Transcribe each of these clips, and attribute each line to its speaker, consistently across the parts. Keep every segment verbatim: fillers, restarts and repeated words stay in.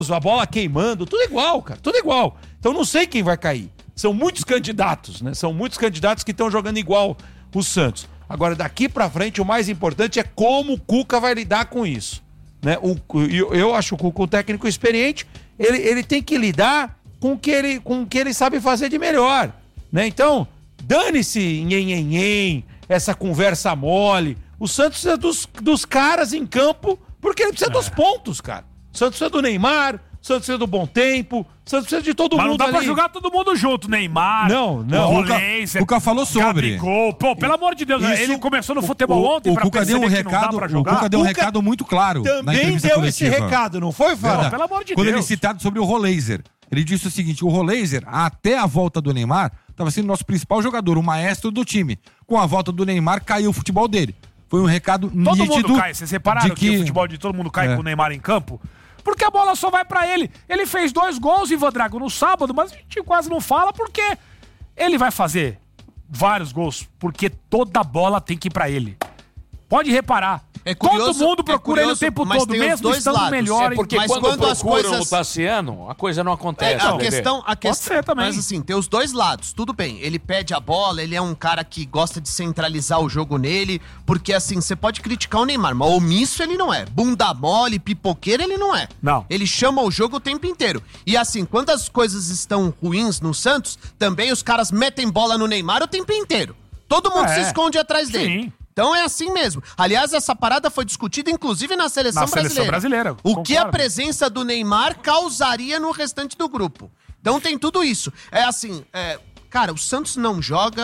Speaker 1: a bola queimando, tudo igual, cara, tudo igual. Então não sei quem vai cair. São muitos candidatos, né? São muitos candidatos que estão jogando igual o Santos. Agora, daqui pra frente, o mais importante é como o Cuca vai lidar com isso, né? O, eu, eu acho o Cuca um técnico experiente, ele, ele tem que lidar com o que ele, com o que ele sabe fazer de melhor, né? Então, dane-se, nhen, essa conversa mole. O Santos precisa dos, dos caras em campo, porque ele precisa é. dos pontos, cara. O Santos precisa do Neymar, o Santos precisa do Bom Tempo, o Santos precisa de todo
Speaker 2: Mas
Speaker 1: mundo ali.
Speaker 2: Mas não dá pra jogar todo mundo junto, Neymar,
Speaker 1: não, não.
Speaker 2: o Rolês,
Speaker 3: o Cuca falou sobre.
Speaker 2: Gabigol. Pô, pelo amor de Deus, isso, ele começou no futebol
Speaker 3: o,
Speaker 2: ontem
Speaker 3: o
Speaker 2: pra
Speaker 3: Cuca deu um
Speaker 2: perceber
Speaker 3: recado,
Speaker 2: que não dá pra jogar.
Speaker 3: O Cuca deu um
Speaker 1: Cuca
Speaker 3: recado muito claro na
Speaker 1: também
Speaker 3: entrevista
Speaker 1: deu
Speaker 3: coletiva.
Speaker 1: esse recado, não foi, Fala?
Speaker 2: Pelo amor de
Speaker 3: Quando
Speaker 2: Deus.
Speaker 3: ele citado sobre o Rolêzer, ele disse o seguinte: o Rolêzer, até a volta do Neymar, estava sendo nosso principal jogador, o maestro do time. Com a volta do Neymar, caiu o futebol dele. Foi um recado
Speaker 2: todo
Speaker 3: nítido.
Speaker 2: Todo mundo cai. Vocês repararam
Speaker 3: que...
Speaker 2: que o futebol de todo mundo cai
Speaker 3: é.
Speaker 2: com o Neymar em campo? Porque a bola só vai pra ele. Ele fez dois gols, Ivan Drago, no sábado, mas a gente quase não fala porque ele vai fazer vários gols, porque toda bola tem que ir pra ele. Pode reparar.
Speaker 4: É curioso,
Speaker 2: todo mundo procura
Speaker 4: é
Speaker 2: ele o tempo
Speaker 4: todo,
Speaker 2: todo, mesmo estando lados. melhor.
Speaker 5: É porque
Speaker 4: mas
Speaker 5: quando,
Speaker 4: quando
Speaker 5: procuram
Speaker 4: as coisas...
Speaker 5: o Tassiano, a coisa não acontece.
Speaker 4: É, a questão, a questão,
Speaker 2: Pode ser também.
Speaker 4: Mas assim, tem os dois lados, tudo bem. Ele pede a bola, ele é um cara que gosta de centralizar o jogo nele, porque assim, você pode criticar o Neymar, mas omisso ele não é. Bunda mole, pipoqueiro ele não é.
Speaker 2: Não.
Speaker 4: Ele chama o jogo o tempo inteiro. E assim, quando as coisas estão ruins no Santos, também os caras metem bola no Neymar o tempo inteiro. Todo mundo
Speaker 2: É.
Speaker 4: se esconde atrás dele.
Speaker 2: Sim.
Speaker 4: Então é assim mesmo. Aliás, essa parada foi discutida inclusive na seleção
Speaker 2: Na
Speaker 4: brasileira.
Speaker 2: seleção brasileira,
Speaker 4: O
Speaker 2: concordo.
Speaker 4: que a presença do Neymar causaria no restante do grupo. Então tem tudo isso. É assim, é, cara, o Santos não joga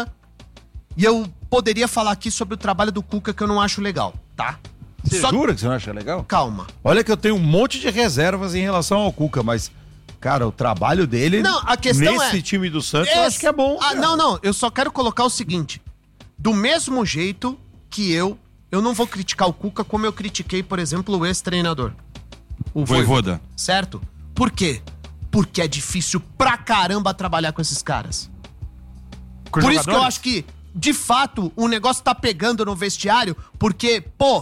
Speaker 4: e eu poderia falar aqui sobre o trabalho do Cuca que eu não acho legal, tá?
Speaker 1: Você
Speaker 4: Só...
Speaker 1: jura que você não acha legal?
Speaker 4: Calma.
Speaker 1: Olha que eu tenho um monte de reservas em relação ao Cuca, mas, cara, o trabalho dele
Speaker 4: Não, a questão
Speaker 1: nesse
Speaker 4: é,
Speaker 1: time do Santos
Speaker 4: esse...
Speaker 1: eu acho que é bom.
Speaker 4: Ah,
Speaker 1: cara.
Speaker 4: não, não, eu só quero colocar o seguinte. Do mesmo jeito que eu, eu não vou criticar o Cuca como eu critiquei, por exemplo, o ex-treinador. O
Speaker 3: Vojvoda.
Speaker 4: Certo? Por quê? Porque é difícil pra caramba trabalhar com esses caras.
Speaker 2: Com
Speaker 4: Por isso que eu
Speaker 2: jogadores?
Speaker 4: acho que, de fato, o negócio tá pegando no vestiário, porque, pô,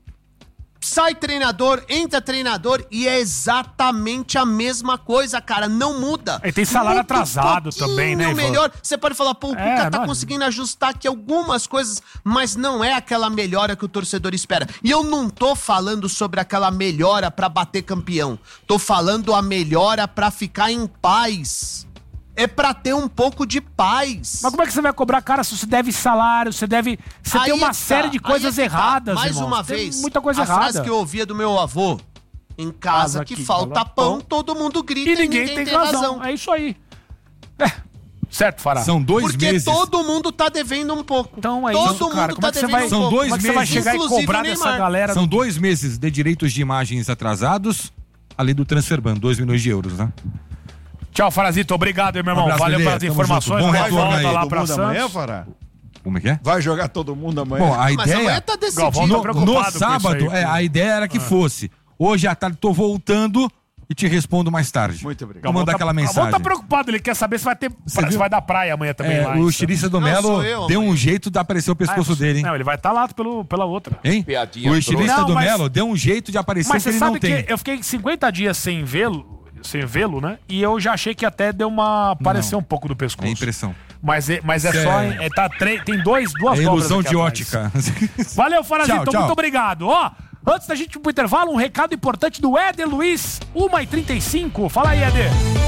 Speaker 4: sai treinador, entra treinador e é exatamente a mesma coisa, cara. Não muda.
Speaker 2: E tem salário
Speaker 4: Muito
Speaker 2: atrasado
Speaker 4: pouquinho
Speaker 2: também, né, Ivan?
Speaker 4: melhor. Você pode falar, pô, o
Speaker 2: É,
Speaker 4: Cuca tá
Speaker 2: não-
Speaker 4: conseguindo ajustar aqui algumas coisas, mas não é aquela melhora que o torcedor espera. E eu não tô falando sobre aquela melhora pra bater campeão. Tô falando a melhora pra ficar em paz. É pra ter um pouco de paz.
Speaker 2: Mas como é que você vai cobrar, cara, se você deve salário, você deve... Você
Speaker 4: Aí
Speaker 2: tem uma
Speaker 4: é que
Speaker 2: série
Speaker 4: tá,
Speaker 2: de coisas
Speaker 4: aí é que tá.
Speaker 2: erradas,
Speaker 4: Mais
Speaker 2: irmão.
Speaker 4: uma
Speaker 2: Tem
Speaker 4: vez,
Speaker 2: muita coisa
Speaker 4: a
Speaker 2: errada.
Speaker 4: frase que eu ouvia do meu avô: em casa,
Speaker 2: Casa
Speaker 4: que,
Speaker 2: que
Speaker 4: falta
Speaker 2: fala
Speaker 4: pão,
Speaker 2: pão,
Speaker 4: todo mundo grita
Speaker 2: E ninguém, tem, razão. É isso aí. É. Certo, Fará?
Speaker 3: São dois
Speaker 4: Porque
Speaker 3: meses.
Speaker 4: todo mundo tá devendo um pouco.
Speaker 2: Então é
Speaker 4: todo
Speaker 2: isso,
Speaker 4: mundo
Speaker 2: cara. Como
Speaker 4: tá
Speaker 2: é que você
Speaker 4: devendo
Speaker 2: vai,
Speaker 4: um
Speaker 3: São
Speaker 4: pouco.
Speaker 3: dois
Speaker 2: como é que você vai
Speaker 3: meses.
Speaker 2: chegar e
Speaker 4: Inclusive
Speaker 2: cobrar
Speaker 4: o
Speaker 2: dessa
Speaker 4: Neymar.
Speaker 2: galera?
Speaker 3: São dois meses de direitos de imagens atrasados, além do transfer ban, dois milhões de euros, né?
Speaker 2: Tchau, Farazito. Obrigado, meu irmão.
Speaker 3: Um abraço,
Speaker 2: Valeu
Speaker 3: Lelê.
Speaker 2: pelas
Speaker 3: Tamo
Speaker 2: informações.
Speaker 3: junto. Bom
Speaker 2: Vai
Speaker 3: retorno
Speaker 2: volta
Speaker 3: aí.
Speaker 2: lá
Speaker 1: Todo
Speaker 2: pra
Speaker 1: mundo amanhã,
Speaker 2: Santos.
Speaker 1: Fará?
Speaker 3: Como é que é?
Speaker 1: Vai jogar todo mundo amanhã?
Speaker 3: Bom, a
Speaker 4: Mas
Speaker 3: ideia...
Speaker 4: amanhã tá decidido.
Speaker 2: Galvão tá
Speaker 3: No,
Speaker 2: preocupado
Speaker 3: no
Speaker 2: com isso
Speaker 3: sábado,
Speaker 2: aí.
Speaker 3: é, a ideia era que fosse. Hoje à tarde tô voltando e te respondo mais tarde.
Speaker 1: Muito obrigado.
Speaker 3: Vou mandar
Speaker 2: tá,
Speaker 3: aquela
Speaker 2: Galvão
Speaker 3: mensagem.
Speaker 2: tá preocupado, ele quer saber se vai ter, se
Speaker 3: viu?
Speaker 2: vai dar praia amanhã também
Speaker 3: É,
Speaker 2: lá.
Speaker 3: o
Speaker 2: então.
Speaker 3: estilista do
Speaker 4: Não,
Speaker 3: Melo
Speaker 4: sou eu,
Speaker 3: deu
Speaker 4: mãe.
Speaker 3: um jeito de aparecer o pescoço
Speaker 2: Ah,
Speaker 3: dele, hein?
Speaker 2: Não, ele vai estar lá pelo, pela outra.
Speaker 3: Hein?
Speaker 5: Piadinha
Speaker 3: O estilista
Speaker 2: trouxa.
Speaker 3: do
Speaker 2: Não, mas-
Speaker 3: Melo deu um jeito de aparecer
Speaker 2: Mas
Speaker 3: que
Speaker 2: você
Speaker 3: ele não
Speaker 2: sabe que
Speaker 3: tem.
Speaker 2: eu fiquei cinquenta dias sem vê-lo, sem vê-lo, né? E eu já achei que até deu uma... apareceu um pouco do pescoço.
Speaker 3: É impressão.
Speaker 2: Mas é, mas é
Speaker 3: Cê
Speaker 2: só...
Speaker 3: é-
Speaker 2: É, tá tre... Tem dois, duas
Speaker 3: É
Speaker 2: dobras
Speaker 3: ilusão
Speaker 2: aqui
Speaker 3: de
Speaker 2: atrás.
Speaker 3: ótica.
Speaker 2: Valeu, Farazito.
Speaker 3: Tchau, tchau.
Speaker 2: Muito obrigado. Ó, antes da gente ir pro intervalo, um recado importante do Éder Luiz, uma e trinta e cinco. Fala aí, Éder.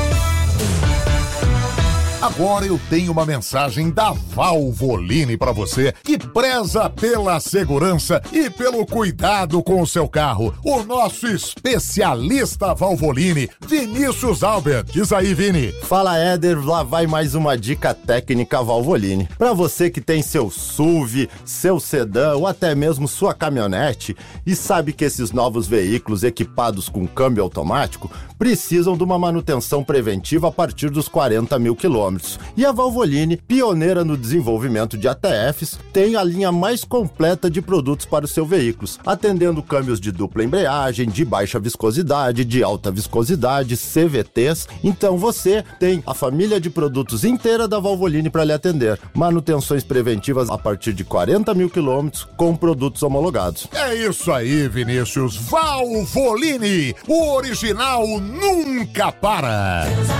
Speaker 6: Agora eu tenho uma mensagem da Valvoline para você que preza pela segurança e pelo cuidado com o seu carro. O nosso especialista Valvoline, Vinícius Albert. Diz aí, Vini.
Speaker 7: Fala, Éder, lá vai mais uma dica técnica Valvoline. Para você que tem seu S U V, seu sedã ou até mesmo sua caminhonete e sabe que esses novos veículos equipados com câmbio automático precisam de uma manutenção preventiva a partir dos quarenta mil quilômetros. E a Valvoline, pioneira no desenvolvimento de A T Fs, tem a linha mais completa de produtos para os seus veículos, atendendo câmbios de dupla embreagem, de baixa viscosidade, de alta viscosidade, C V Ts. Então você tem a família de produtos inteira da Valvoline para lhe atender. Manutenções preventivas a partir de quarenta mil quilômetros com produtos homologados.
Speaker 6: É isso aí, Vinícius. Valvoline, o original nunca para.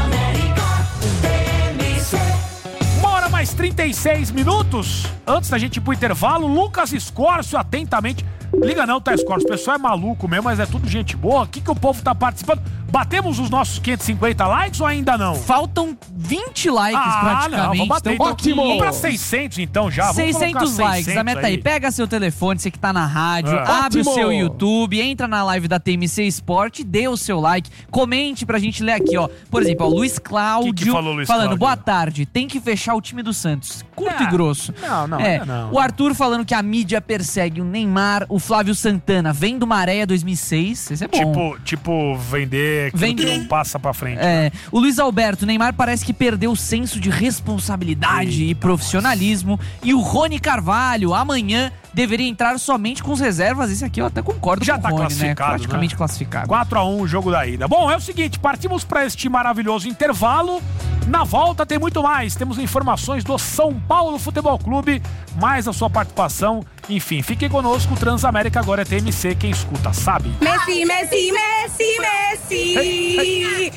Speaker 2: Bora, mais trinta e seis minutos. Antes da gente ir pro intervalo, Lucas Escórcio, atentamente. Liga não, tá, Escórcio? O pessoal é maluco mesmo, mas é tudo gente boa. O que, que o povo tá participando? Batemos os nossos quinhentos e cinquenta likes ou ainda não?
Speaker 8: Faltam vinte likes
Speaker 2: ah,
Speaker 8: praticamente.
Speaker 2: Não, vamos bater,
Speaker 8: então,
Speaker 2: ótimo. Vamos pra seiscentos então já.
Speaker 8: seiscentos likes, a meta aí. aí. Pega seu telefone, você que tá na rádio, é. abre ótimo. o seu YouTube, entra na live da T M C Sport, dê o seu like, comente pra gente ler aqui, ó. Por exemplo, ó, Luiz Cláudio
Speaker 2: que que falou, Luiz
Speaker 8: falando,
Speaker 2: Cláudio?
Speaker 8: Boa tarde, tem que fechar o time do Santos. Curto
Speaker 2: é.
Speaker 8: e grosso.
Speaker 2: Não, não,
Speaker 8: é.
Speaker 2: não.
Speaker 8: O Arthur falando que a mídia persegue o Neymar, o Flávio Santana vem do Maré dois mil e seis, esse é bom.
Speaker 2: Tipo, tipo vender aquilo
Speaker 8: Vender.
Speaker 2: que não passa pra frente.
Speaker 8: É.
Speaker 2: Né?
Speaker 8: O Luiz Alberto, Neymar parece que perdeu o senso de responsabilidade Eita, e profissionalismo. Nossa. E o Rony Carvalho, amanhã, deveria entrar somente com as reservas. Esse aqui eu até concordo
Speaker 2: Já
Speaker 8: com
Speaker 2: tá
Speaker 8: o Rony,
Speaker 2: classificado,
Speaker 8: né? Praticamente
Speaker 2: né?
Speaker 8: classificado.
Speaker 2: quatro a um o jogo da ida. Bom, é o seguinte, partimos para este maravilhoso intervalo. Na volta tem muito mais. Temos informações do São Paulo Futebol Clube, mais a sua participação. Enfim, fiquem conosco. O Transamérica agora é T M C. Quem escuta sabe.
Speaker 9: Messi, Messi, Messi, Messi.
Speaker 2: Hey, hey.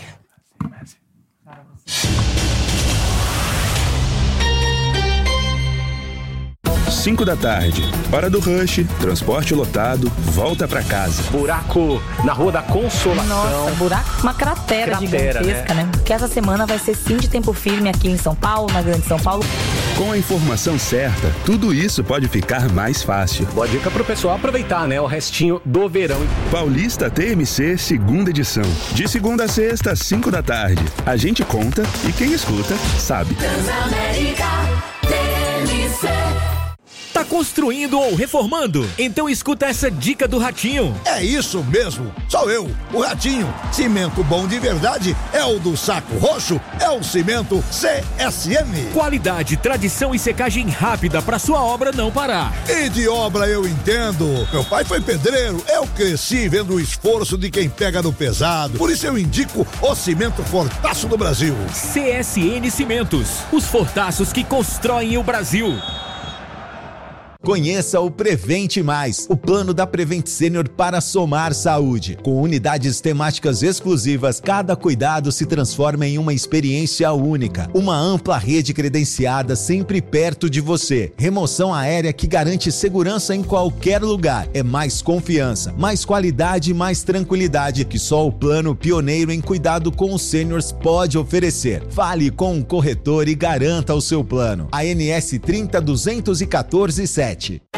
Speaker 10: cinco da tarde. Hora do rush, transporte lotado, volta pra casa.
Speaker 11: Buraco na Rua da Consolação.
Speaker 12: Nossa, buraco, uma cratera, cratera gigantesca, né? né? Porque essa semana vai ser sim de tempo firme aqui em São Paulo, na Grande São Paulo.
Speaker 10: Com a informação certa, tudo isso pode ficar mais fácil.
Speaker 11: Boa dica pro pessoal aproveitar, né? O restinho do verão.
Speaker 10: Paulista T M C, segunda edição. De segunda a sexta, às cinco da tarde. A gente conta e quem escuta, sabe.
Speaker 13: Transamérica T M C.
Speaker 14: Tá construindo ou reformando? Então escuta essa dica do Ratinho.
Speaker 15: É isso mesmo, sou eu, o Ratinho. Cimento bom de verdade é o do Saco Roxo, é o cimento C S M.
Speaker 14: Qualidade, tradição e secagem rápida pra sua obra não parar.
Speaker 15: E de obra eu entendo. Meu pai foi pedreiro, eu cresci vendo o esforço de quem pega no pesado. Por isso eu indico o cimento Fortaço do Brasil.
Speaker 14: C S N Cimentos, os fortaços que constroem o Brasil.
Speaker 16: Conheça o Prevente Mais, o plano da Prevent Senior para somar saúde. Com unidades temáticas exclusivas, cada cuidado se transforma em uma experiência única. Uma ampla rede credenciada sempre perto de você. Remoção aérea que garante segurança em qualquer lugar. É mais confiança, mais qualidade e mais tranquilidade que só o plano pioneiro em cuidado com os sêniors pode oferecer. Fale com um corretor e garanta o seu plano. A N S trinta duzentos e quatorze sete.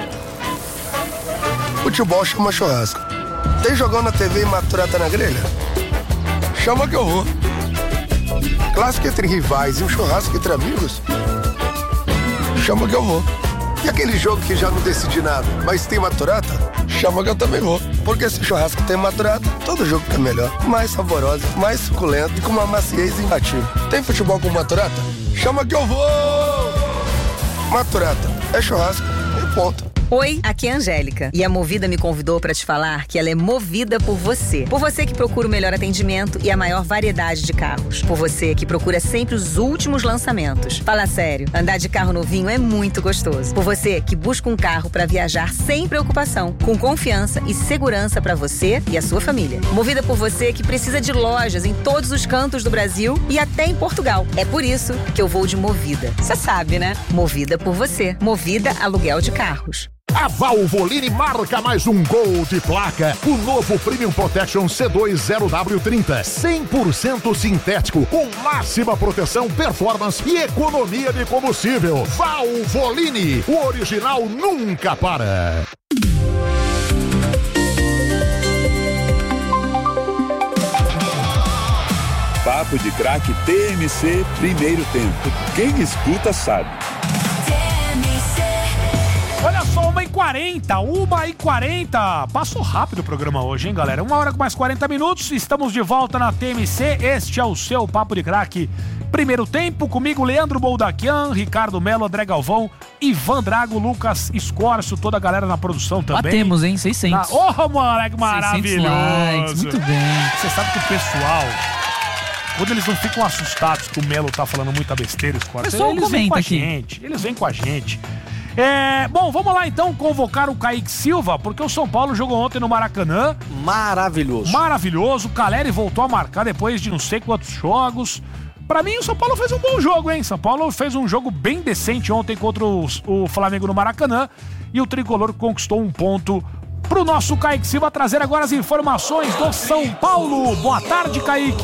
Speaker 17: Futebol chama churrasco. Tem jogão na T V e maturata na grelha? Chama que eu vou. Clássico entre rivais e um churrasco entre amigos? Chama que eu vou. E aquele jogo que já não decidi nada, mas tem maturata? Chama que eu também vou. Porque se churrasco tem maturata, todo jogo fica melhor. Mais saboroso, mais suculento e com uma maciez imbatível. Tem futebol com maturata? Chama que eu vou! Maturata é churrasco. Ponto.
Speaker 18: Oi, aqui é a Angélica e a Movida me convidou para te falar que ela é movida por você. Por você que procura o melhor atendimento e a maior variedade de carros. Por você que procura sempre os últimos lançamentos. Fala sério, andar de carro novinho é muito gostoso. Por você que busca um carro para viajar sem preocupação, com confiança e segurança para você e a sua família. Movida por você que precisa de lojas em todos os cantos do Brasil e até em Portugal. É por isso que eu vou de Movida. Você sabe, né? Movida por você. Movida Aluguel de Carros.
Speaker 6: A Valvoline marca mais um gol de placa. O novo Premium Protection C dois zero W trinta. cem por cento sintético, com máxima proteção, performance e economia de combustível. Valvoline, o original nunca para.
Speaker 10: Papo de Craque T M C, primeiro tempo. Quem escuta sabe.
Speaker 2: Olha só, uma e quarenta, uma e quarenta. Passou rápido o programa hoje, hein, galera? Uma hora com mais quarenta minutos. Estamos de volta na T M C. Este é o seu Papo de Craque. Primeiro tempo, comigo, Leandro Boldaquian, Ricardo Melo, André Galvão, Ivan Drago, Lucas Escórcio, toda a galera na produção também.
Speaker 8: Batemos, hein? seiscentos.
Speaker 2: Ô, oh, moleque maravilhoso.
Speaker 8: Likes, muito bem.
Speaker 2: Você sabe que o pessoal... Quando eles não ficam assustados que o Melo tá falando muita besteira, Escórcio,
Speaker 8: eles vêm com a
Speaker 2: aqui. gente. Eles vêm com a gente. É, bom, vamos lá então convocar o Kaique Silva, porque o São Paulo jogou ontem no Maracanã.
Speaker 5: Maravilhoso.
Speaker 2: Maravilhoso. O Caleri voltou a marcar depois de não sei quantos jogos. Pra mim, o São Paulo fez um bom jogo, hein? São Paulo fez um jogo bem decente ontem contra o, o Flamengo no Maracanã. E o Tricolor conquistou um ponto pro nosso Kaique Silva trazer agora as informações do São Paulo. Boa tarde, Kaique.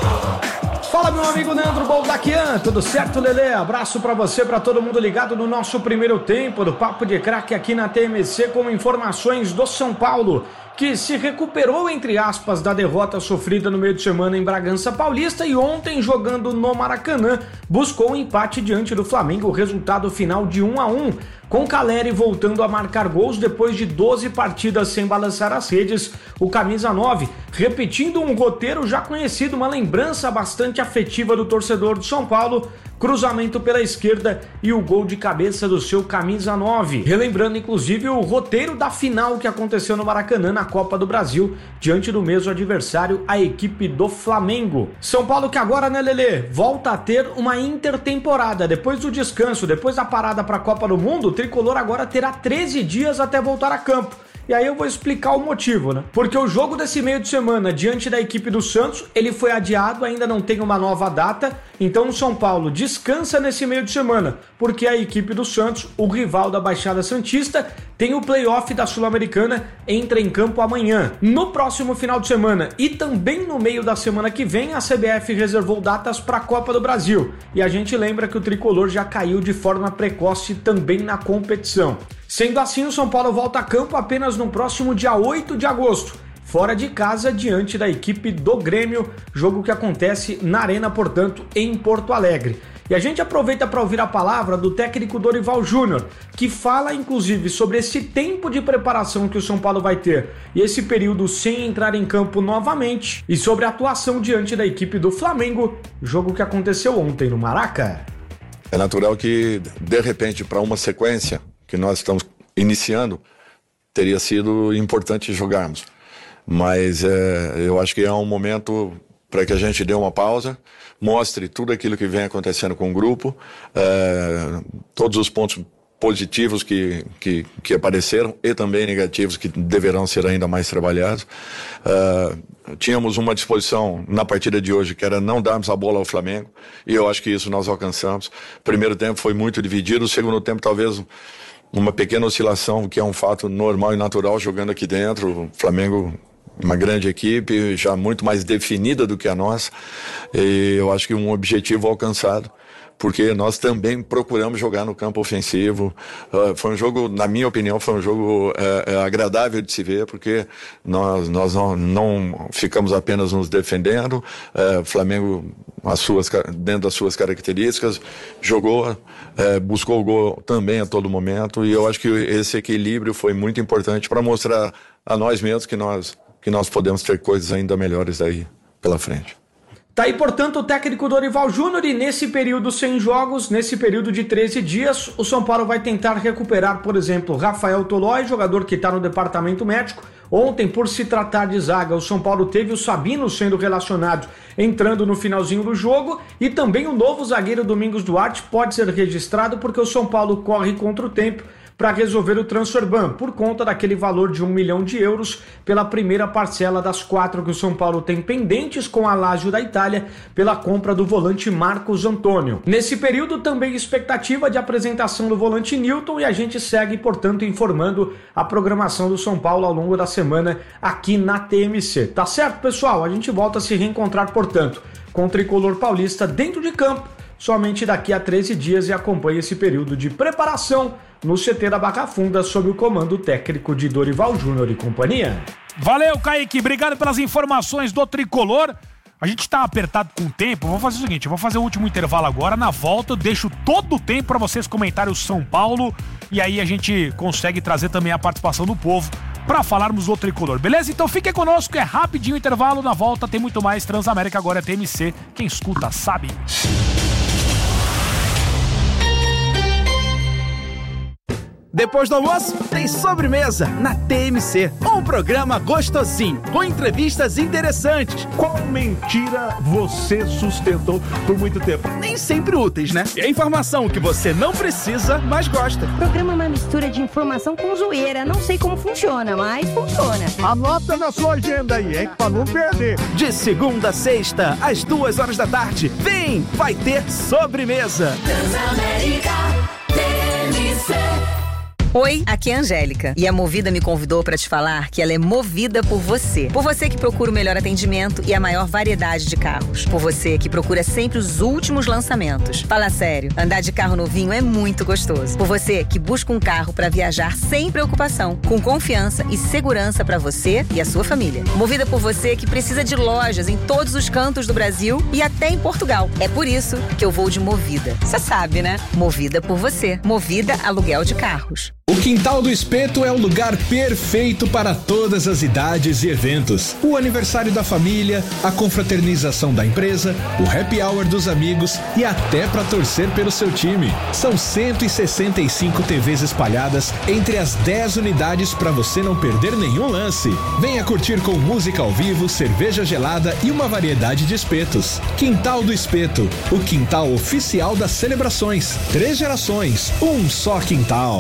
Speaker 19: Fala, meu amigo Leandro Boldaquian, tudo certo, Lelê? Abraço pra você, pra todo mundo ligado no nosso primeiro tempo do Papo de Craque aqui na T M C com informações do São Paulo, que se recuperou, entre aspas, da derrota sofrida no meio de semana em Bragança Paulista e ontem, jogando no Maracanã, buscou um empate diante do Flamengo, resultado final de um a um, com Caleri voltando a marcar gols depois de doze partidas sem balançar as redes, o camisa nove, repetindo um roteiro já conhecido, uma lembrança bastante afetiva do torcedor do São Paulo, cruzamento pela esquerda e o gol de cabeça do seu camisa nove, relembrando inclusive o roteiro da final que aconteceu no Maracanã na Copa do Brasil, diante do mesmo adversário, a equipe do Flamengo. São Paulo que agora, né, Lelê, volta a ter uma intertemporada, depois do descanso, depois da parada para a Copa do Mundo, o Tricolor agora terá treze dias até voltar a campo. E aí eu vou explicar o motivo, né? Porque o jogo desse meio de semana diante da equipe do Santos, ele foi adiado, ainda não tem uma nova data, então o São Paulo descansa nesse meio de semana, porque a equipe do Santos, o rival da Baixada Santista, tem o play-off da Sul-Americana, entra em campo amanhã. No próximo final de semana e também no meio da semana que vem, a C B F reservou datas para a Copa do Brasil. E a gente lembra que o Tricolor já caiu de forma precoce também na competição. Sendo assim, o São Paulo volta a campo apenas no próximo dia oito de agosto, fora de casa, diante da equipe do Grêmio, jogo que acontece na Arena, portanto, em Porto Alegre. E a gente aproveita para ouvir a palavra do técnico Dorival Júnior, que fala inclusive sobre esse tempo de preparação que o São Paulo vai ter e esse período sem entrar em campo novamente, e sobre a atuação diante da equipe do Flamengo, jogo que aconteceu ontem no Maraca.
Speaker 20: É natural que, de repente, para uma sequência que nós estamos iniciando, teria sido importante jogarmos. Mas é, eu acho que é um momento para que a gente dê uma pausa, mostre tudo aquilo que vem acontecendo com o grupo, é, todos os pontos positivos que, que, que apareceram e também negativos que deverão ser ainda mais trabalhados. É, tínhamos uma disposição na partida de hoje que era não darmos a bola ao Flamengo, e eu acho que isso nós alcançamos. O primeiro tempo foi muito dividido, o segundo tempo talvez uma pequena oscilação, que é um fato normal e natural jogando aqui dentro. O Flamengo, uma grande equipe, já muito mais definida do que a nossa, e eu acho que um objetivo alcançado, porque nós também procuramos jogar no campo ofensivo. Uh, foi um jogo, na minha opinião, foi um jogo uh, agradável de se ver, porque nós, nós não, não ficamos apenas nos defendendo. O uh, Flamengo, as suas, dentro das suas características, jogou, uh, buscou o gol também a todo momento, e eu acho que esse equilíbrio foi muito importante para mostrar a nós mesmos que nós, que nós podemos ter coisas ainda melhores aí pela frente.
Speaker 19: Tá aí, portanto, o técnico Dorival Júnior, e nesse período sem jogos, nesse período de treze dias, o São Paulo vai tentar recuperar, por exemplo, Rafael Tolói, jogador que está no departamento médico. Ontem, por se tratar de zaga, o São Paulo teve o Sabino sendo relacionado, entrando no finalzinho do jogo, e também o novo zagueiro Domingos Duarte pode ser registrado porque o São Paulo corre contra o tempo para resolver o transfer ban, por conta daquele valor de um milhão de euros pela primeira parcela das quatro que o São Paulo tem pendentes com a Lazio da Itália pela compra do volante Marcos Antônio. Nesse período também expectativa de apresentação do volante Newton, e a gente segue, portanto, informando a programação do São Paulo ao longo da semana aqui na T M C. Tá certo, pessoal? A gente volta a se reencontrar, portanto, com o Tricolor Paulista dentro de campo somente daqui a treze dias, e acompanhe esse período de preparação no C T da Barra Funda sob o comando técnico de Dorival Júnior e companhia.
Speaker 2: Valeu, Kaique, obrigado pelas informações do Tricolor. A gente tá apertado com o tempo, vou fazer o seguinte, eu vou fazer o último intervalo agora, na volta eu deixo todo o tempo para vocês comentarem o São Paulo, e aí a gente consegue trazer também a participação do povo para falarmos do Tricolor, beleza? Então fiquem conosco, é rapidinho o intervalo, na volta tem muito mais. Transamérica agora é T M C, quem escuta sabe.
Speaker 21: Depois do almoço, tem sobremesa na T M C. Um programa gostosinho, com entrevistas interessantes.
Speaker 22: Qual mentira você sustentou por muito tempo?
Speaker 21: Nem sempre úteis, né? E a informação que você não precisa, mas gosta.
Speaker 23: O programa é uma mistura de informação com zoeira. Não sei como funciona, mas funciona.
Speaker 22: Anota na sua agenda aí, hein? Pra não perder.
Speaker 21: De segunda a sexta, às duas horas da tarde. Vem, vai ter sobremesa.
Speaker 13: Transamérica T M C.
Speaker 18: Oi, aqui é a Angélica e a Movida me convidou para te falar que ela é movida por você. Por você que procura o melhor atendimento e a maior variedade de carros. Por você que procura sempre os últimos lançamentos. Fala sério, andar de carro novinho é muito gostoso. Por você que busca um carro para viajar sem preocupação, com confiança e segurança para você e a sua família. Movida por você que precisa de lojas em todos os cantos do Brasil e até em Portugal. É por isso que eu vou de Movida. Você sabe, né? Movida por você. Movida Aluguel de Carros.
Speaker 14: O Quintal do Espeto é o lugar perfeito para todas as idades e eventos. O aniversário da família, a confraternização da empresa, o happy hour dos amigos e até para torcer pelo seu time. São cento e sessenta e cinco T Vs espalhadas entre as dez unidades para você não perder nenhum lance. Venha curtir com música ao vivo, cerveja gelada e uma variedade de espetos. Quintal do Espeto, o quintal oficial das celebrações. Três gerações, um só quintal.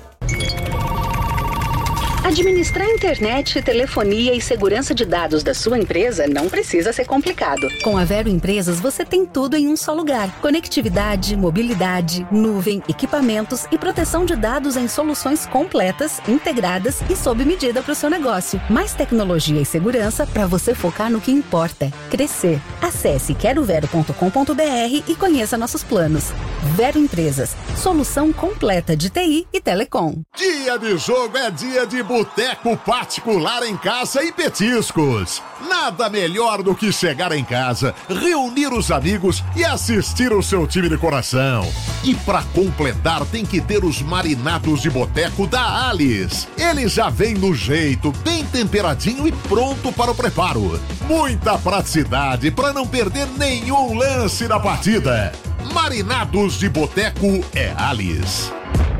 Speaker 24: Administrar internet, telefonia e segurança de dados da sua empresa não precisa ser complicado. Com a Vero Empresas, você tem tudo em um só lugar. Conectividade, mobilidade, nuvem, equipamentos e proteção de dados em soluções completas, integradas e sob medida para o seu negócio. Mais tecnologia e segurança para você focar no que importa: crescer. Acesse quero vero ponto com ponto b r e conheça nossos planos. Vero Empresas, solução completa de T I e telecom.
Speaker 6: Dia de jogo é dia de boteco particular em casa e petiscos. Nada melhor do que chegar em casa, reunir os amigos e assistir o seu time de coração. E pra completar tem que ter os marinados de boteco da Alice. Ele já vem no jeito, bem temperadinho e pronto para o preparo. Muita praticidade para não perder nenhum lance da partida. Marinados de boteco é Alice.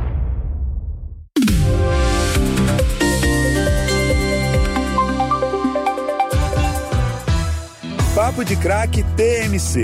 Speaker 22: Papo de Craque T M C.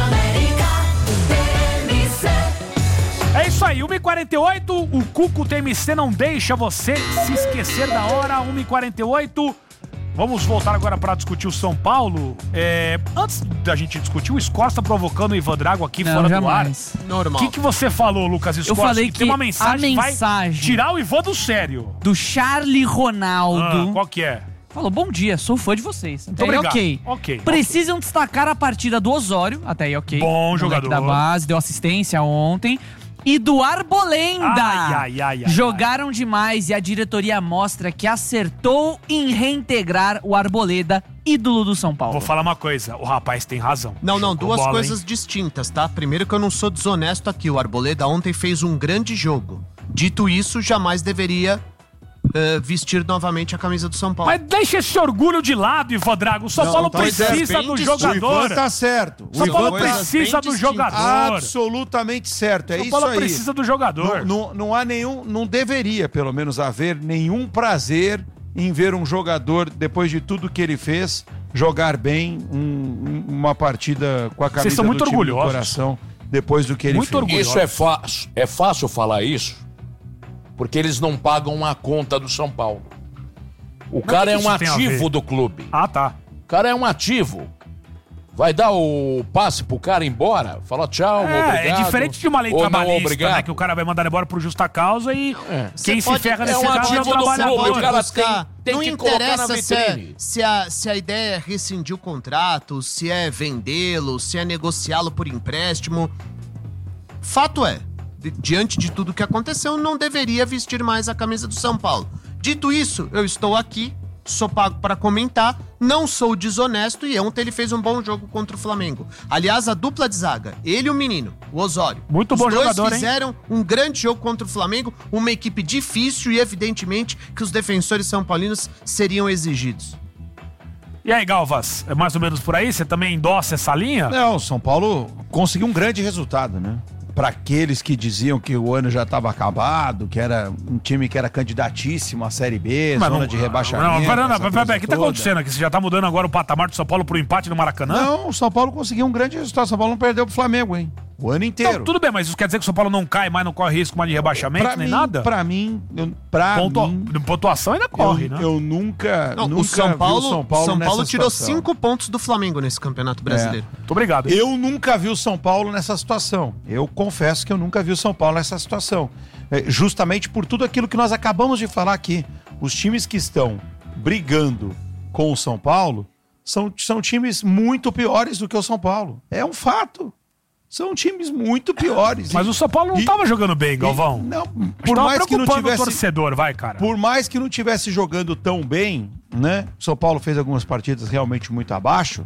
Speaker 2: É isso aí, uma e quarenta e oito, o Cuco T M C não deixa você se esquecer da hora, uma e quarenta e oito. Vamos voltar agora para discutir o São Paulo. É, antes da gente discutir, o Escosta provocando o Ivan Drago aqui
Speaker 8: Não,
Speaker 2: fora
Speaker 8: jamais.
Speaker 2: do ar.
Speaker 4: Normal.
Speaker 2: O que, que você falou, Lucas Escosta?
Speaker 8: Eu falei que,
Speaker 2: tem uma mensagem,
Speaker 8: a mensagem
Speaker 2: que vai tirar o Ivan do sério.
Speaker 8: do Charlie Ronaldo.
Speaker 2: Ah, qual que é?
Speaker 8: Falou, bom dia, sou fã de vocês. Até aí,
Speaker 2: obrigado.
Speaker 8: ok.
Speaker 2: Ok.
Speaker 8: Precisam destacar a partida do Osório, até aí, ok.
Speaker 2: Bom
Speaker 8: Moleque
Speaker 2: jogador.
Speaker 8: da base, deu assistência ontem. E do Arbolenda.
Speaker 2: Ai, ai, ai, ai,
Speaker 8: Jogaram demais e a diretoria mostra que acertou em reintegrar o Arboleda, ídolo do São Paulo.
Speaker 2: Vou falar uma coisa, o rapaz tem razão.
Speaker 4: Não, não,
Speaker 2: Jogou
Speaker 4: duas
Speaker 2: bola,
Speaker 4: coisas
Speaker 2: hein?
Speaker 4: distintas, tá? Primeiro que eu não sou desonesto aqui, o Arboleda ontem fez um grande jogo. Dito isso, jamais deveria uh, vestir novamente a camisa do São Paulo.
Speaker 2: Mas deixa esse orgulho de lado, Ivan Drago. O São
Speaker 4: Não,
Speaker 2: Paulo
Speaker 4: tá
Speaker 2: precisa
Speaker 4: certo.
Speaker 2: do
Speaker 4: Bem
Speaker 2: jogador.
Speaker 1: O Ivan tá certo.
Speaker 2: São
Speaker 1: O
Speaker 2: Paulo
Speaker 1: Ivan tá
Speaker 2: precisa
Speaker 1: bem
Speaker 2: do jogador.
Speaker 1: Absolutamente certo. É
Speaker 2: São
Speaker 1: isso
Speaker 2: Paulo
Speaker 1: aí.
Speaker 2: precisa do jogador.
Speaker 1: Não, não, não há nenhum, não deveria, pelo menos, haver nenhum prazer em ver um jogador, depois de tudo que ele fez, jogar bem um- uma partida com a camisa
Speaker 5: Vocês são muito
Speaker 1: do time do
Speaker 5: orgulhosos.
Speaker 1: coração, depois do que ele fez.
Speaker 5: Isso é fácil. É fácil falar isso, porque eles não pagam a conta do São Paulo. O
Speaker 2: Mas
Speaker 5: cara
Speaker 2: o
Speaker 5: é
Speaker 2: que
Speaker 5: um
Speaker 2: isso tem a
Speaker 5: ativo
Speaker 2: ver?
Speaker 5: do clube.
Speaker 2: Ah, tá.
Speaker 5: O cara é um ativo. Vai dar o passe pro cara ir embora? Fala tchau,
Speaker 2: É,
Speaker 5: obrigado.
Speaker 2: é diferente de uma lei
Speaker 5: ou não,
Speaker 2: trabalhista,
Speaker 5: obrigado.
Speaker 2: né? Que o cara vai mandar embora por justa causa e quem
Speaker 4: Você
Speaker 2: se
Speaker 4: pode-
Speaker 2: ferra
Speaker 4: é
Speaker 2: nesse
Speaker 4: um
Speaker 2: caso é o
Speaker 4: ativo do
Speaker 2: trabalhador.
Speaker 4: clube, o cara
Speaker 2: buscar-
Speaker 5: tem
Speaker 4: não
Speaker 5: que colocar na
Speaker 4: interessa se, é,
Speaker 5: vitrine.
Speaker 4: se, a, se a ideia é rescindir o contrato, se é vendê-lo, se é negociá-lo por empréstimo. Fato é, di- diante de tudo que aconteceu, não deveria vestir mais a camisa do São Paulo. Dito isso, eu estou aqui, sou pago para comentar, não sou desonesto e ontem ele fez um bom jogo contra o Flamengo. Aliás, a dupla de zaga, ele e o menino, o Osório.
Speaker 2: Muito bom
Speaker 4: Os dois
Speaker 2: jogador, hein?
Speaker 4: fizeram um grande jogo contra o Flamengo, uma equipe difícil e evidentemente que os defensores são paulinos seriam exigidos.
Speaker 2: E aí, Galvas, é mais ou menos por aí? Você também endossa essa linha?
Speaker 1: Não, São Paulo conseguiu um grande resultado, né? para aqueles que diziam que o ano já estava acabado, que era um time que era candidatíssimo à Série B,
Speaker 2: Mas
Speaker 1: zona
Speaker 2: não,
Speaker 1: de rebaixamento.
Speaker 2: Não, não, não, não,
Speaker 1: essa
Speaker 2: peraí, peraí, o que tá
Speaker 1: toda.
Speaker 2: acontecendo aqui? Você já tá mudando agora o patamar do São Paulo pro empate no Maracanã?
Speaker 1: Não, o São Paulo conseguiu um grande resultado. O São Paulo não perdeu pro Flamengo, hein? O ano inteiro.
Speaker 2: Não, tudo bem, mas isso quer dizer que o São Paulo não cai mais, não corre risco mais de rebaixamento,
Speaker 1: pra
Speaker 2: nem
Speaker 1: mim,
Speaker 2: nada?
Speaker 1: Pra mim, eu, pra
Speaker 2: Pontua-
Speaker 1: mim...
Speaker 2: Pontuação ainda corre,
Speaker 1: eu,
Speaker 2: né?
Speaker 1: Eu nunca,
Speaker 4: Não,
Speaker 1: nunca
Speaker 4: o São Paulo,
Speaker 1: vi o São Paulo
Speaker 4: São Paulo
Speaker 1: nessa
Speaker 4: tirou
Speaker 1: situação.
Speaker 4: cinco pontos do Flamengo nesse Campeonato Brasileiro.
Speaker 1: É.
Speaker 2: Muito obrigado. Hein?
Speaker 1: Eu nunca vi o São Paulo nessa situação. Eu confesso que eu nunca vi o São Paulo nessa situação. É, justamente por tudo aquilo que nós acabamos de falar aqui. Os times que estão brigando com o São Paulo são, são times muito piores do que o São Paulo. É um fato. São times muito piores.
Speaker 2: Mas
Speaker 1: E-
Speaker 2: o São Paulo não
Speaker 1: e-
Speaker 2: tava jogando bem, Galvão.
Speaker 1: e- não,
Speaker 2: Mas
Speaker 1: por
Speaker 2: tava
Speaker 1: mais que não
Speaker 2: preocupando
Speaker 1: tivesse
Speaker 2: o torcedor, vai, cara.
Speaker 1: Por mais que não tivesse jogando tão bem, né? O São Paulo fez algumas partidas realmente muito abaixo.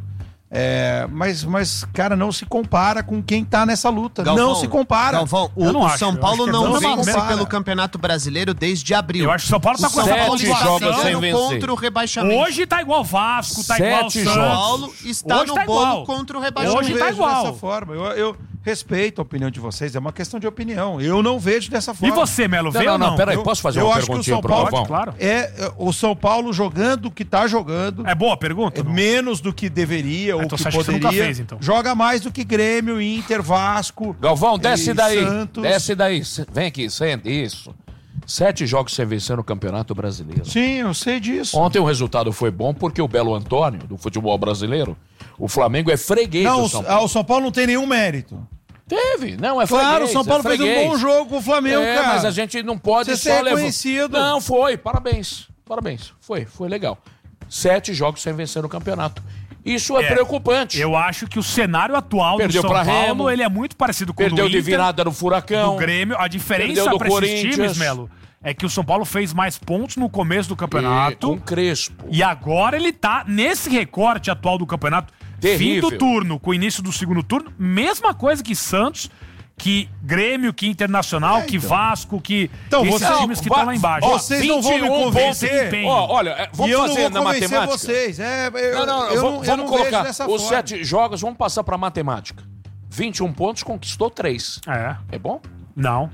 Speaker 1: É, mas, mas, cara, não se compara com quem tá nessa luta.
Speaker 4: Galvão,
Speaker 1: não se compara.
Speaker 4: Galvão, o,
Speaker 1: Eu não
Speaker 4: o
Speaker 1: acho,
Speaker 4: São
Speaker 1: eu
Speaker 4: Paulo
Speaker 1: acho que
Speaker 4: não
Speaker 1: não se
Speaker 4: vence
Speaker 1: compara.
Speaker 4: pelo Campeonato Brasileiro desde abril.
Speaker 2: Eu acho que o São Paulo tá
Speaker 4: o
Speaker 2: com
Speaker 4: São
Speaker 2: essa
Speaker 4: Paulo
Speaker 2: sete
Speaker 4: está
Speaker 2: jogos sem
Speaker 5: vencer.
Speaker 4: contra o rebaixamento.
Speaker 2: Hoje tá igual Vasco, tá
Speaker 5: Sete
Speaker 2: igual
Speaker 5: jogos.
Speaker 2: Santos.
Speaker 4: São Paulo está
Speaker 2: Hoje
Speaker 4: no
Speaker 2: tá
Speaker 4: bolo
Speaker 2: igual.
Speaker 4: contra o
Speaker 1: Eu
Speaker 4: rebaixamento.
Speaker 2: Hoje
Speaker 1: não
Speaker 2: tá
Speaker 1: vejo
Speaker 2: igual.
Speaker 1: dessa forma. Eu, eu respeito a opinião de vocês, é uma questão de opinião. Eu não vejo dessa
Speaker 2: E
Speaker 1: forma.
Speaker 2: você, Melo,
Speaker 5: Não,
Speaker 2: vê
Speaker 5: não,
Speaker 2: ou
Speaker 5: não,
Speaker 2: não?
Speaker 5: peraí,
Speaker 1: Eu-
Speaker 5: posso fazer
Speaker 1: eu
Speaker 5: uma
Speaker 1: acho que o
Speaker 5: perguntinha
Speaker 1: São
Speaker 5: pro
Speaker 1: Paulo,
Speaker 5: Galvão?
Speaker 2: Claro.
Speaker 1: É, é, o São Paulo jogando o que tá jogando.
Speaker 2: É boa a pergunta?
Speaker 1: É
Speaker 2: não?
Speaker 1: menos do que deveria ou
Speaker 2: então
Speaker 1: que
Speaker 2: você acha que você
Speaker 1: poderia.
Speaker 2: nunca fez, então?
Speaker 1: Joga mais do que Grêmio, Inter, Vasco.
Speaker 5: Galvão, desce
Speaker 1: e
Speaker 5: daí.
Speaker 1: Santos.
Speaker 5: Desce daí. Vem aqui, senta. Isso. Sete jogos sem vencer no Campeonato Brasileiro.
Speaker 1: Sim, eu sei disso.
Speaker 5: Ontem o resultado foi bom porque o Belo Antônio, do futebol brasileiro, o Flamengo é freguês
Speaker 1: Não,
Speaker 5: do
Speaker 1: o
Speaker 5: São
Speaker 1: ah,
Speaker 5: Paulo.
Speaker 1: o São Paulo não tem nenhum mérito.
Speaker 5: Teve, não, é freguês.
Speaker 1: Claro, o São Paulo
Speaker 5: é
Speaker 1: fez um
Speaker 5: freguês.
Speaker 1: bom jogo com o Flamengo,
Speaker 5: é,
Speaker 1: cara.
Speaker 5: mas a gente não pode
Speaker 1: Você
Speaker 5: só
Speaker 1: ser
Speaker 5: levar.
Speaker 1: reconhecido.
Speaker 5: Não, foi, parabéns. Parabéns. Foi, foi legal. Sete jogos sem vencer no campeonato. Isso é,
Speaker 2: É,
Speaker 5: preocupante.
Speaker 2: Eu acho que o cenário atual
Speaker 5: Perdeu
Speaker 2: do São
Speaker 5: pra
Speaker 2: Paulo,
Speaker 5: Remo.
Speaker 2: ele é muito parecido com
Speaker 5: Perdeu
Speaker 2: o do
Speaker 5: de
Speaker 2: Inter,
Speaker 5: virada no Furacão.
Speaker 2: do Grêmio. A diferença
Speaker 5: Perdeu do
Speaker 2: pra esses
Speaker 5: Corinthians.
Speaker 2: times, Melo, é que o São Paulo fez mais pontos no começo do campeonato.
Speaker 5: E, com Crespo.
Speaker 2: E agora ele tá nesse recorte atual do campeonato.
Speaker 5: Terrível.
Speaker 2: Fim do turno, com o início do segundo turno, mesma coisa que Santos, que Grêmio, que Internacional,
Speaker 1: É,
Speaker 2: que
Speaker 1: então.
Speaker 2: Vasco, que
Speaker 1: Então,
Speaker 2: esses
Speaker 1: você-
Speaker 2: times que
Speaker 5: Ó,
Speaker 2: estão lá embaixo.
Speaker 1: Vocês não vão me
Speaker 5: vinte e um
Speaker 1: convencer.
Speaker 5: pontos. Ó, olha, é, vamos
Speaker 1: e eu
Speaker 5: fazer
Speaker 1: não
Speaker 5: na
Speaker 1: vou convencer
Speaker 5: matemática.
Speaker 1: vocês. É, eu,
Speaker 5: Não, não,
Speaker 1: eu
Speaker 5: vamos,
Speaker 1: não, eu
Speaker 5: vamos
Speaker 1: não vejo
Speaker 5: colocar
Speaker 1: dessa
Speaker 5: os
Speaker 1: forma.
Speaker 5: sete jogos, vamos passar pra matemática. vinte e um pontos, conquistou três.
Speaker 2: É.
Speaker 5: É bom?
Speaker 2: Não.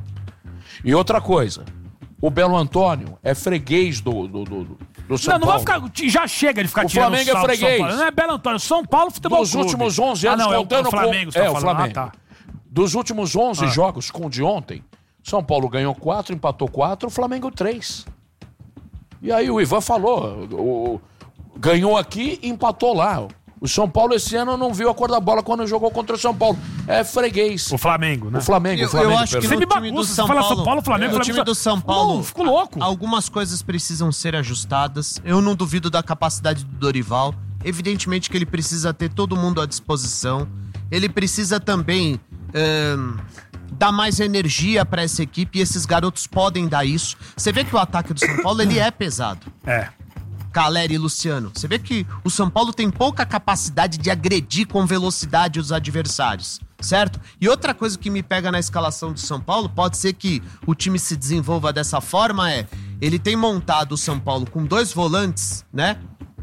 Speaker 5: E outra coisa, o Belo Antônio é freguês do, do, do, do São
Speaker 2: não, não vai
Speaker 5: Paulo.
Speaker 2: ficar. Já chega de ficar
Speaker 5: O
Speaker 2: tirando
Speaker 5: Flamengo é
Speaker 2: sarro do São
Speaker 5: freguês.
Speaker 2: Paulo. Não é Belo Antônio, São Paulo Futebol
Speaker 5: Dos
Speaker 2: Clube.
Speaker 5: últimos onze anos,
Speaker 2: ah, não,
Speaker 5: contando
Speaker 2: é o Flamengo,
Speaker 5: com...
Speaker 2: você tá
Speaker 5: É, o
Speaker 2: falando.
Speaker 5: Flamengo.
Speaker 2: Ah, tá.
Speaker 5: Dos últimos onze
Speaker 2: Ah.
Speaker 5: jogos com o de ontem, São Paulo ganhou quatro, empatou quatro, o Flamengo três. E aí o Ivan falou, o, o- ganhou aqui e empatou lá. O São Paulo esse ano não viu a cor da bola quando jogou contra o São Paulo. É freguês.
Speaker 2: O Flamengo, né?
Speaker 5: O Flamengo,
Speaker 4: Eu,
Speaker 5: o Flamengo.
Speaker 4: eu acho que
Speaker 5: perdão.
Speaker 4: no
Speaker 2: Você me
Speaker 4: time do
Speaker 2: bagunça,
Speaker 4: São
Speaker 2: você fala
Speaker 4: Paulo,
Speaker 2: São Paulo, Flamengo,
Speaker 4: no
Speaker 2: Flamengo,
Speaker 4: time do São
Speaker 2: Ficou
Speaker 4: Paulo,
Speaker 2: louco, ficou louco.
Speaker 4: algumas coisas precisam ser ajustadas. Eu não duvido da capacidade do Dorival. Evidentemente que ele precisa ter todo mundo à disposição. Ele precisa também ahn, dar mais energia para essa equipe e esses garotos podem dar isso. Você vê que o ataque do São Paulo ele é pesado.
Speaker 2: É.
Speaker 4: Caleri e Luciano. Você vê que o São Paulo tem pouca capacidade de agredir com velocidade os adversários, certo? E outra coisa que me pega na escalação do São Paulo, pode ser que o time se desenvolva dessa forma, é... Ele tem montado o São Paulo com dois volantes, né?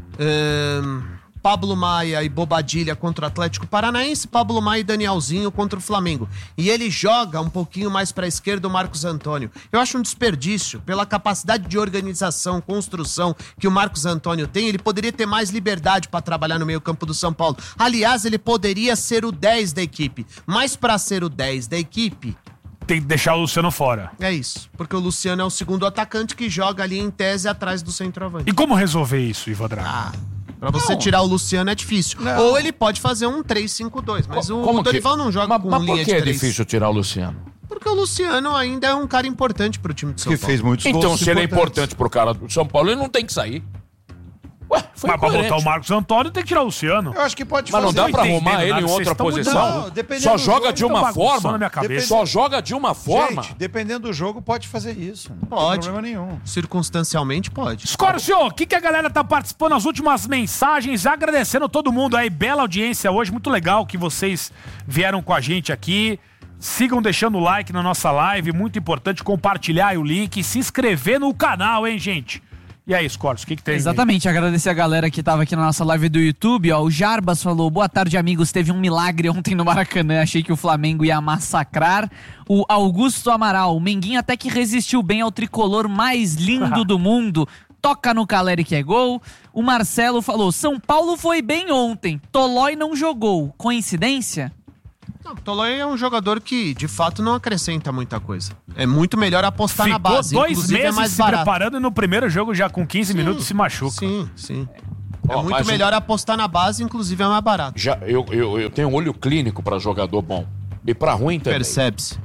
Speaker 4: Ahn, Pablo Maia e Bobadilha contra o Atlético Paranaense, Pablo Maia e Danielzinho contra o Flamengo. E ele joga um pouquinho mais para a esquerda o Marcos Antônio. Eu acho um desperdício pela capacidade de organização, construção que o Marcos Antônio tem. Ele poderia ter mais liberdade para trabalhar no meio-campo do São Paulo. Aliás, ele poderia ser o dez da equipe. Mas para ser o dez da equipe,
Speaker 2: Tem que deixar o Luciano fora.
Speaker 4: é isso. Porque o Luciano é o segundo atacante que joga ali em tese atrás do centroavante.
Speaker 2: E como resolver isso, Ivan Drago?
Speaker 4: Ah, pra você
Speaker 1: Não.
Speaker 4: tirar o Luciano é difícil.
Speaker 1: Não.
Speaker 4: Ou ele pode fazer um três cinco dois, mas o,
Speaker 5: Como
Speaker 4: o Dorival
Speaker 5: que-
Speaker 4: não joga
Speaker 5: mas,
Speaker 4: com
Speaker 5: mas
Speaker 4: linha
Speaker 5: por
Speaker 4: de
Speaker 5: que é
Speaker 4: três.
Speaker 5: difícil tirar o Luciano?
Speaker 4: Porque o Luciano ainda é um cara importante pro time do São
Speaker 1: Que
Speaker 4: Paulo.
Speaker 1: fez muitos gols
Speaker 5: Então, se ele é
Speaker 1: importantes.
Speaker 5: importante pro cara do São Paulo, ele não tem que sair. Ué, foi
Speaker 2: Mas pra
Speaker 5: incoerente.
Speaker 2: botar o Marcos Antônio tem que tirar o Luciano.
Speaker 1: Eu acho que pode
Speaker 5: Mas não
Speaker 1: fazer.
Speaker 5: dá pra
Speaker 2: Não
Speaker 5: arrumar
Speaker 2: entendendo
Speaker 5: ele
Speaker 2: nada,
Speaker 5: em
Speaker 2: vocês
Speaker 5: outra
Speaker 2: estão
Speaker 5: posição.
Speaker 1: mudando. Não, dependendo
Speaker 5: Só
Speaker 1: do
Speaker 5: joga
Speaker 1: jogo,
Speaker 5: de
Speaker 2: então
Speaker 5: uma
Speaker 2: bagunçando
Speaker 5: forma.
Speaker 2: na minha cabeça.
Speaker 5: Só joga de uma forma.
Speaker 1: Gente, dependendo do jogo, pode fazer isso. Não
Speaker 4: Pode.
Speaker 1: tem problema nenhum.
Speaker 4: Circunstancialmente pode.
Speaker 2: Escório, o que, que a galera tá participando nas últimas mensagens, agradecendo todo mundo aí, bela audiência hoje, muito legal que vocês vieram com a gente aqui. Sigam deixando o like na nossa live, muito importante compartilhar aí o link e se inscrever no canal, hein, gente? E aí, Scorpius, o que, que tem?
Speaker 8: Exatamente, aí? Agradecer a galera que tava aqui na nossa live do YouTube, ó. O Jarbas falou, boa tarde, amigos. Teve um milagre ontem no Maracanã. Achei que o Flamengo ia massacrar. O Augusto Amaral, o Menguinho até que resistiu bem ao tricolor mais lindo do mundo. Toca no Caleri que é gol. O Marcelo falou, São Paulo foi bem ontem. Tolói não jogou. Coincidência?
Speaker 4: Não, Tolói é um jogador que, de fato, não acrescenta muita coisa. É muito melhor apostar
Speaker 2: Ficou
Speaker 4: na base.
Speaker 2: dois
Speaker 4: Inclusive,
Speaker 2: meses
Speaker 4: é mais
Speaker 2: se
Speaker 4: barato.
Speaker 2: preparando e no primeiro jogo já com quinze
Speaker 4: Sim,
Speaker 2: minutos se machuca.
Speaker 4: Sim, sim. É
Speaker 5: Ó,
Speaker 4: muito
Speaker 5: mas
Speaker 4: melhor
Speaker 5: o-
Speaker 4: apostar na base, inclusive é mais barato.
Speaker 5: Já, eu, eu, eu tenho um olho clínico pra jogador bom. E pra ruim também.
Speaker 4: Percebe-se.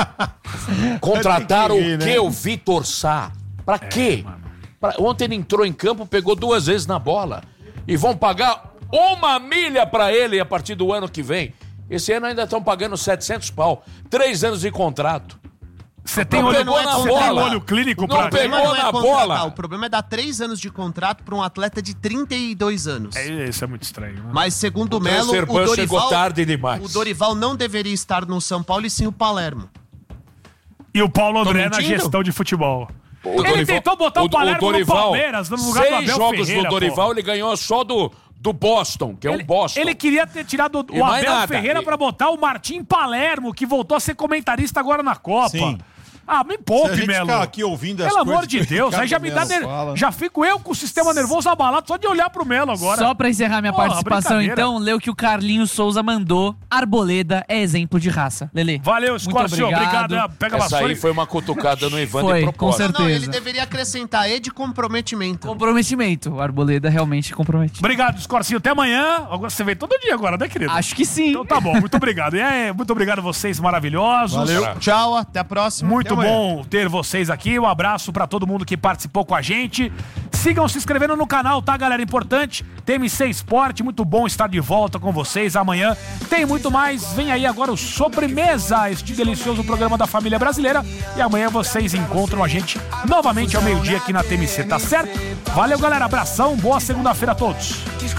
Speaker 5: Contrataram
Speaker 4: Tem que ir,
Speaker 5: o
Speaker 4: né?
Speaker 5: quê? O Vitor Sá. Pra quê? Pra- Ontem ele entrou em campo, pegou duas vezes na bola. E vão pagar uma milha pra ele a partir do ano que vem. Esse ano ainda estão pagando setecentos pau. Três anos de contrato.
Speaker 2: Você tem
Speaker 5: Não
Speaker 2: olho,
Speaker 5: pegou na
Speaker 2: você
Speaker 5: bola.
Speaker 2: tem olho clínico
Speaker 5: Não
Speaker 2: pra
Speaker 5: pegou
Speaker 4: Não é
Speaker 5: na
Speaker 4: contratar,
Speaker 5: bola.
Speaker 4: O problema é dar três anos de contrato para um atleta de trinta e dois anos.
Speaker 2: É, isso é muito estranho. Né?
Speaker 4: Mas segundo o
Speaker 5: O
Speaker 4: Melo,
Speaker 5: transfer
Speaker 4: o
Speaker 5: ban chegou
Speaker 4: Dorival,
Speaker 5: tarde demais.
Speaker 4: o Dorival não deveria estar no São Paulo e sim o Palermo.
Speaker 2: E o Paulo
Speaker 4: Tô
Speaker 2: André na
Speaker 4: mentindo?
Speaker 2: gestão de futebol.
Speaker 5: O
Speaker 2: Ele
Speaker 5: Dorival-
Speaker 2: tentou botar o, Palermo
Speaker 5: Dorival,
Speaker 2: no Palmeiras, no lugar do
Speaker 5: seis
Speaker 2: Abel
Speaker 5: jogos
Speaker 2: Ferreira,
Speaker 5: do Dorival,
Speaker 2: pô.
Speaker 5: ele ganhou só do, do Boston, que é um Boston.
Speaker 2: Ele queria ter tirado
Speaker 5: E
Speaker 2: o
Speaker 5: mais
Speaker 2: Abel
Speaker 5: nada.
Speaker 2: Ferreira
Speaker 5: E-
Speaker 2: pra botar o Martim Palermo, que voltou a ser comentarista agora na Copa.
Speaker 1: Sim.
Speaker 2: Ah, me
Speaker 1: Se a
Speaker 2: poupe,
Speaker 1: gente
Speaker 2: Melo.
Speaker 1: ficar aqui ouvindo as
Speaker 2: Pelo amor
Speaker 1: coisas
Speaker 2: de
Speaker 1: que o
Speaker 2: Deus,
Speaker 1: Ricardo
Speaker 2: aí já me dá...
Speaker 1: Melo
Speaker 2: ner-
Speaker 1: fala.
Speaker 2: Já fico eu com o sistema nervoso abalado só de olhar pro Melo agora.
Speaker 8: Só pra encerrar minha
Speaker 2: Porra,
Speaker 8: participação,
Speaker 2: brincadeira.
Speaker 8: então, lê o que o Carlinhos Souza mandou. Arboleda é exemplo de raça. Lelê.
Speaker 2: Valeu,
Speaker 8: muito
Speaker 2: Scorpio. Obrigado. né? Pega a
Speaker 5: Essa
Speaker 2: vassoura
Speaker 5: aí
Speaker 2: e-
Speaker 5: foi uma cutucada no Ivan
Speaker 8: Foi,
Speaker 5: de
Speaker 8: com
Speaker 5: propósito.
Speaker 8: certeza.
Speaker 4: Não, ele deveria acrescentar E de comprometimento.
Speaker 8: Comprometimento. O Arboleda realmente compromete.
Speaker 2: Obrigado, Scorcinho. Até amanhã. Agora você vem todo dia agora, né, querido?
Speaker 8: Acho que sim.
Speaker 2: Então tá bom, muito obrigado. E aí, muito obrigado a vocês maravilhosos.
Speaker 4: Valeu. Tchau, até a próxima.
Speaker 2: Muito
Speaker 4: Até amanhã.
Speaker 2: bom ter vocês aqui. Um abraço pra todo mundo que participou com a gente. Sigam se inscrevendo no canal, tá, galera? Importante. T M C Esporte, muito bom estar de volta com vocês. Amanhã tem muito mais. Vem aí agora o Sobremesa, este delicioso programa da família brasileira. E amanhã vocês encontram a gente novamente ao meio-dia aqui na T M C, tá certo? Valeu, galera. Abração. Boa segunda-feira a todos.